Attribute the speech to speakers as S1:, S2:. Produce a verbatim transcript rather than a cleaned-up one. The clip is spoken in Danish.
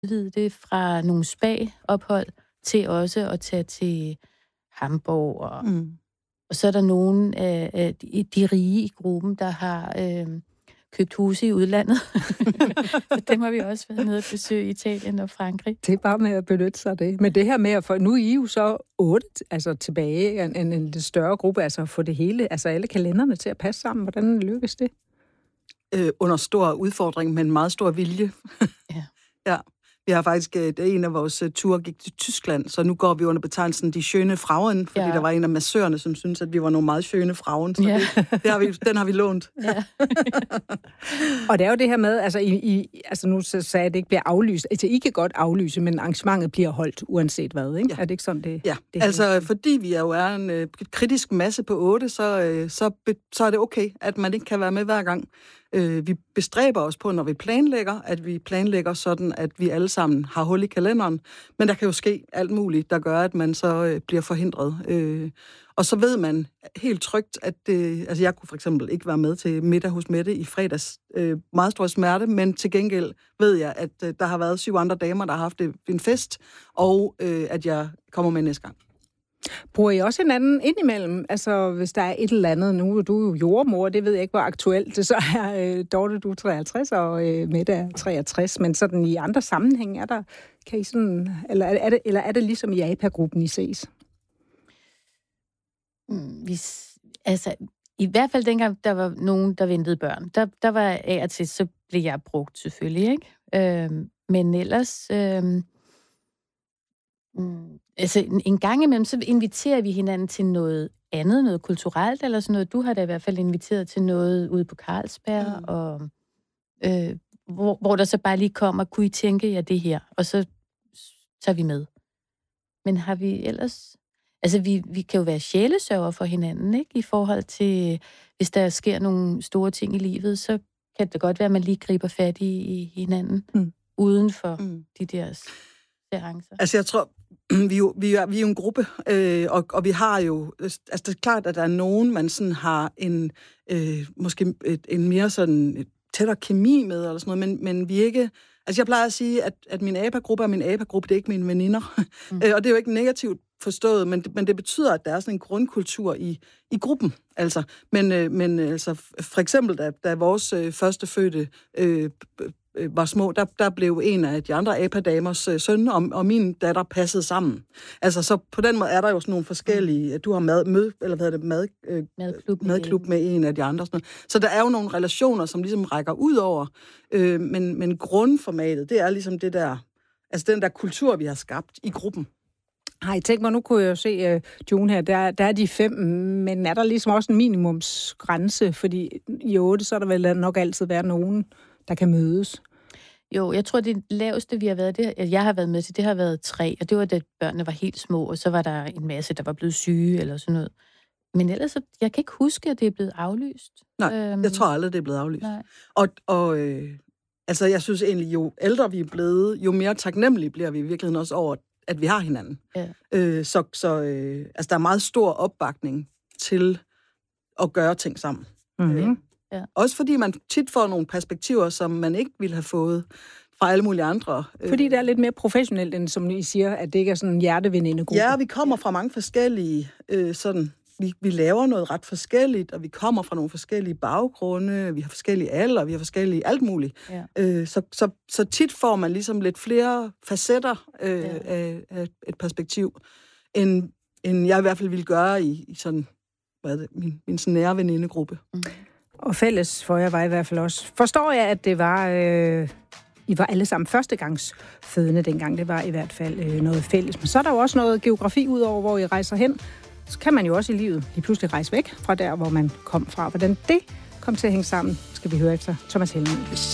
S1: udvide det fra nogle spa-ophold til også at tage til Hamburg. Og, mm. og så er der nogen af, af de, de rige i gruppen, der har øh, købt huse i udlandet. Så dem har vi også været nede og besøge i Italien og Frankrig.
S2: Det er bare med at benytte sig af det. Men det her med at få, nu er I jo så otte altså tilbage, en, en, en større gruppe, altså få det hele, altså alle kalenderne til at passe sammen. Hvordan lykkes det?
S3: Øh, under stor udfordring, men meget stor vilje.
S1: Ja.
S3: Ja. Vi har faktisk, det er en af vores ture gik til Tyskland, så nu går vi under betegnelsen de schöne Frauen, fordi ja. Der var en af massørerne, som syntes, at vi var nogle meget schöne Frauen, så ja. det, det har vi, den har vi lånt. Ja.
S2: Og det er jo det her med, altså, I, I, altså nu sagde jeg, at det ikke bliver aflyst. Altså, I kan godt aflyse, men arrangementet bliver holdt, uanset hvad, ikke? Ja. Er det ikke sådan, det
S3: Ja,
S2: det
S3: altså hele? Fordi vi jo er en uh, kritisk masse på otte, så, uh, så, be, så er det okay, at man ikke kan være med hver gang. Uh, vi bestræber os på, når vi planlægger, at vi planlægger sådan, at vi alle sammen har hul i kalenderen. Men der kan jo ske alt muligt, der gør, at man så uh, bliver forhindret. Uh, og så ved man helt trygt, at uh, altså jeg kunne for eksempel ikke være med til middag hos Mette i fredags. Uh, meget stor smerte, men til gengæld ved jeg, at uh, der har været syv andre damer, der har haft en fest, og uh, at jeg kommer med næste gang.
S2: Bruger I også hinanden indimellem? Altså, hvis der er et eller andet, nu er du jo jordmor, det ved jeg ikke, hvor aktuelt det så er. Øh, Dorte, du er treoghalvtreds, og øh, Mette er treogtres, men sådan i andre sammenhæng, er der, kan I sådan, eller er det, eller er det ligesom i A P A-gruppen, I ses?
S1: Mm, vi, altså, i hvert fald dengang, der var nogen, der ventede børn, der, der var af og til, så blev jeg brugt selvfølgelig, ikke? Øh, men ellers... Øh, mm, Altså, en, en gang imellem, så inviterer vi hinanden til noget andet, noget kulturelt eller sådan noget. Du har da i hvert fald inviteret til noget ude på Carlsberg, mm. og, øh, hvor, hvor der så bare lige kommer, kunne I tænke jer det her? Og så tager vi med. Men har vi ellers... Altså, vi, vi kan jo være sjælesørger for hinanden, ikke? I forhold til, hvis der sker nogle store ting i livet, så kan det godt være, at man lige griber fat i, i hinanden, mm. uden for mm. de der seancer.
S3: Altså, jeg tror... Vi er, jo, vi, er, vi er jo en gruppe, øh, og, og vi har jo... Altså, det er klart, at der er nogen, man sådan har en... Øh, måske et, en mere sådan et tættere kemi med, eller sådan noget, men, men vi ikke... Altså, jeg plejer at sige, at, at min A P A-gruppe er min A P A-gruppe, det er ikke mine veninder. Mm. øh, og det er jo ikke negativt forstået, men, men det betyder, at der er sådan en grundkultur i, i gruppen, altså. Men, øh, men altså, for eksempel, da, da vores øh, første fødte... Øh, var små, der, der blev en af de andre A P A-damers øh, søn og, og min datter passet sammen. Altså, så på den måde er der jo sådan nogle forskellige... Du har mad, mød, eller hvad er det, mad, øh,
S1: madklub,
S3: madklub med en af de andre. Sådan noget. Så der er jo nogle relationer, som ligesom rækker ud over. Øh, men, men grundformatet, det er ligesom det der... Altså, den der kultur, vi har skabt i gruppen.
S2: Har I tænkt mig, nu kunne jeg jo se uh, June her, der, der er de fem, men er der ligesom også en minimumsgrænse? Fordi i otte, så er der vel nok altid været nogen, der kan mødes.
S1: Jo, jeg tror, det laveste, vi har været, det, jeg har været med til, det har været tre, og det var, da børnene var helt små, og så var der en masse, der var blevet syge, eller sådan noget. Men ellers, jeg kan ikke huske, at det er blevet aflyst.
S3: Nej, øhm, jeg tror aldrig, det er blevet aflyst. Nej. Og, og øh, altså, jeg synes egentlig, jo ældre vi er blevet, jo mere taknemmelige bliver vi i virkeligheden også over, at vi har hinanden. Ja. Øh, så så øh, altså, der er meget stor opbakning til at gøre ting sammen.
S2: Mm-hmm.
S3: Øh, Ja. Også fordi man tit får nogle perspektiver, som man ikke ville have fået fra alle mulige andre.
S2: Fordi det er lidt mere professionelt, end som I siger, at det ikke er sådan en hjertevenindegruppe.
S3: Ja, vi kommer fra mange forskellige... Øh, sådan, vi, vi laver noget ret forskelligt, og vi kommer fra nogle forskellige baggrunde, vi har forskellige alder, vi har forskellige alt muligt. Ja. Øh, så, så, så tit får man ligesom lidt flere facetter øh, ja. af, af et perspektiv, end, end jeg i hvert fald ville gøre i, i sådan, hvad er det, min, min sådan nære venindegruppe. Mm.
S2: Og fælles for jer var i hvert fald også. Forstår jeg, at det var... Øh, I var alle sammen førstegangsfødende dengang. Det var i hvert fald øh, noget fælles. Men så er der jo også noget geografi ud over, hvor I rejser hen. Så kan man jo også i livet lige pludselig rejse væk fra der, hvor man kom fra. Hvordan det kom til at hænge sammen, skal vi høre efter Thomas Helmig.